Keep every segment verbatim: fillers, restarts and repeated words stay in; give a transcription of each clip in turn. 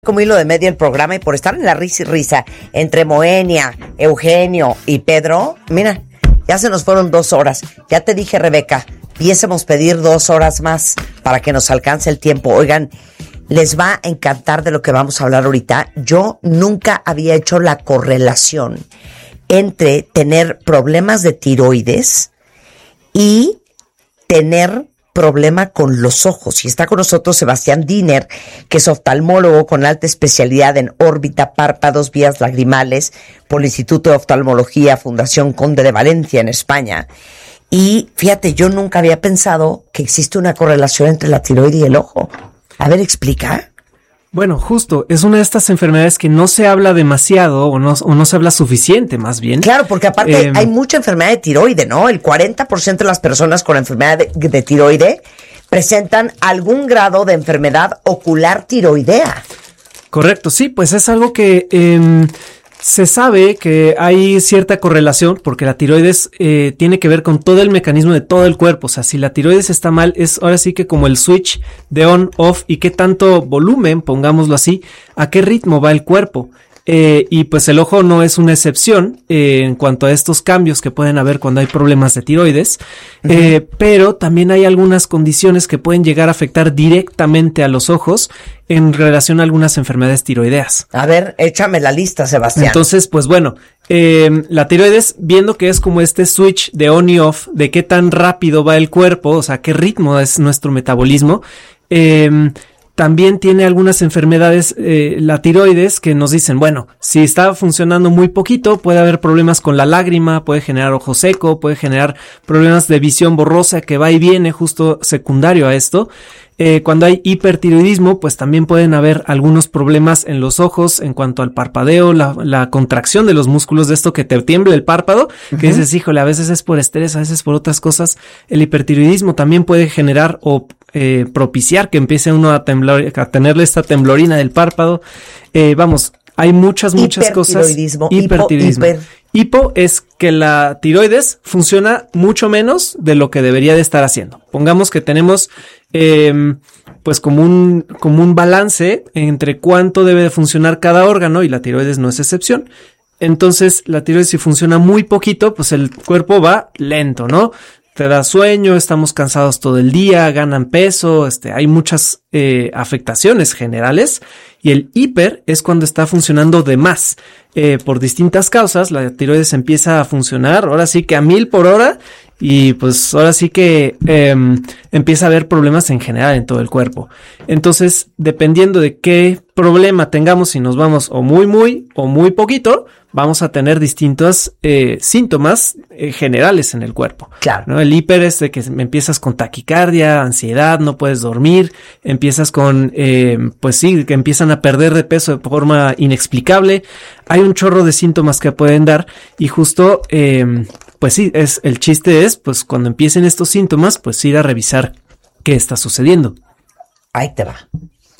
Como hilo de media el programa y por estar en la risa y risa entre Moenia, Eugenio y Pedro, mira, ya se nos fueron dos horas. Ya te dije, Rebeca, pudiésemos pedir dos horas más para que nos alcance el tiempo. Oigan, les va a encantar de lo que vamos a hablar ahorita. Yo nunca había hecho la correlación entre tener problemas de tiroides y tener problema con los ojos. Y está con nosotros Sebastián Diner, que es oftalmólogo con alta especialidad en órbita, párpados, vías lagrimales por el Instituto de Oftalmología Fundación Conde de Valencia en España. Y fíjate, yo nunca había pensado que existe una correlación entre la tiroide y el ojo. A ver, explica. Bueno, justo, es una de estas enfermedades que no se habla demasiado o no, o no se habla suficiente, más bien. Claro, porque aparte eh, hay mucha enfermedad de tiroide, ¿no? El cuarenta por ciento de las personas con enfermedad de, de tiroide presentan algún grado de enfermedad ocular tiroidea. Correcto, sí, pues es algo que eh, se sabe que hay cierta correlación porque la tiroides eh, tiene que ver con todo el mecanismo de todo el cuerpo. O sea, si la tiroides está mal, es ahora sí que como el switch de on-off y qué tanto volumen, pongámoslo así, a qué ritmo va el cuerpo. Eh, y pues el ojo no es una excepción eh, en cuanto a estos cambios que pueden haber cuando hay problemas de tiroides, uh-huh. eh, pero también hay algunas condiciones que pueden llegar a afectar directamente a los ojos en relación a algunas enfermedades tiroideas. A ver, échame la lista, Sebastián. Entonces, pues bueno, eh, la tiroides, viendo que es como este switch de on y off, de qué tan rápido va el cuerpo, o sea, qué ritmo es nuestro metabolismo, eh, también tiene algunas enfermedades, eh, la tiroides, que nos dicen, bueno, si está funcionando muy poquito, puede haber problemas con la lágrima, puede generar ojo seco, puede generar problemas de visión borrosa que va y viene justo secundario a esto. Eh, cuando hay hipertiroidismo, pues también pueden haber algunos problemas en los ojos en cuanto al parpadeo, la, la contracción de los músculos de esto que te tiembla el párpado, uh-huh. que dices, híjole, a veces es por estrés, a veces por otras cosas. El hipertiroidismo también puede generar o eh, propiciar que empiece uno a temblar, a tenerle esta temblorina del párpado. Eh, vamos, hay muchas, muchas cosas. Hipertiroidismo. Hipertiroidismo. Hipo, hiper. Hipo es que la tiroides funciona mucho menos de lo que debería de estar haciendo. Pongamos que tenemos eh, pues como un, como un balance entre cuánto debe de funcionar cada órgano y la tiroides no es excepción. Entonces la tiroides si funciona muy poquito, pues el cuerpo va lento, ¿no? Te da sueño, estamos cansados todo el día, ganan peso, este, hay muchas eh, afectaciones generales. Y el hiper es cuando está funcionando de más. Eh, por distintas causas, la tiroides empieza a funcionar, ahora sí que a mil por hora, y pues ahora sí que eh, empieza a haber problemas en general en todo el cuerpo. Entonces, dependiendo de qué problema tengamos, si nos vamos o muy, muy, o muy poquito, vamos a tener distintos eh, síntomas eh, generales en el cuerpo. Claro. ¿No? El hiper es de que empiezas con taquicardia, ansiedad, no puedes dormir, empiezas con, eh, pues sí, que empiezan a perder de peso de forma inexplicable. Hay un chorro de síntomas que pueden dar y justo, eh, pues sí, es el chiste es, pues cuando empiecen estos síntomas, pues ir a revisar qué está sucediendo. Ahí te va.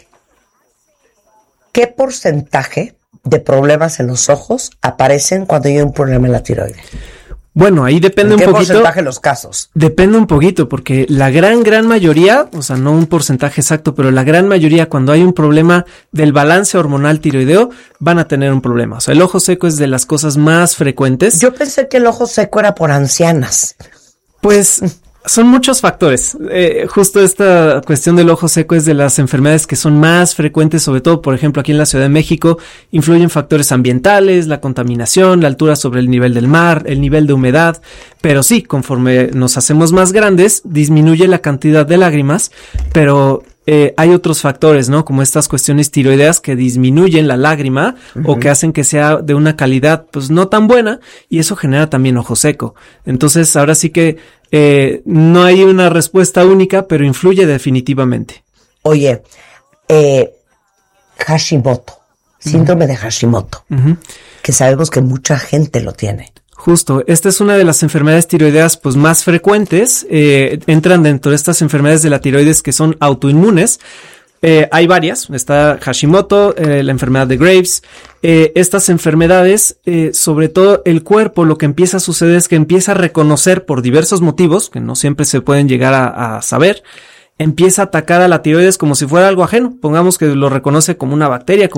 ¿Qué porcentaje de problemas en los ojos aparecen cuando hay un problema en la tiroides? Bueno, ahí depende un poquito. ¿Qué porcentaje de los casos? Depende un poquito, porque la gran, gran mayoría, o sea, no un porcentaje exacto, pero la gran mayoría, cuando hay un problema del balance hormonal tiroideo, van a tener un problema. O sea, el ojo seco es de las cosas más frecuentes. Yo pensé que el ojo seco era por ancianas. Pues son muchos factores. Eh, justo esta cuestión del ojo seco es de las enfermedades que son más frecuentes, sobre todo, por ejemplo, aquí en la Ciudad de México, influyen factores ambientales, la contaminación, la altura sobre el nivel del mar, el nivel de humedad, pero sí, conforme nos hacemos más grandes, disminuye la cantidad de lágrimas, pero eh, hay otros factores, ¿no? Como estas cuestiones tiroideas que disminuyen la lágrima uh-huh. o que hacen que sea de una calidad, pues, no tan buena, y eso genera también ojo seco. Entonces, ahora sí que Eh, no hay una respuesta única, pero influye definitivamente. Oye, eh, Hashimoto, síndrome uh-huh. de Hashimoto, uh-huh. que sabemos que mucha gente lo tiene. Justo, esta es una de las enfermedades tiroideas pues más frecuentes, eh, entran dentro de estas enfermedades de la tiroides que son autoinmunes. Eh, hay varias, está Hashimoto, eh, la enfermedad de Graves. Eh, estas enfermedades, eh, sobre todo el cuerpo, lo que empieza a suceder es que empieza a reconocer por diversos motivos, que no siempre se pueden llegar a, a saber, empieza a atacar a la tiroides como si fuera algo ajeno. Pongamos que lo reconoce como una bacteria, como